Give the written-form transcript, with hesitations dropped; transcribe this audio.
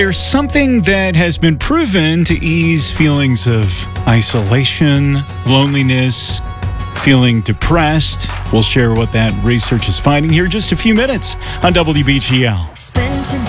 There's something that has been proven to ease feelings of isolation, loneliness, feeling depressed. We'll share what that research is finding here in just a few minutes on WBGL.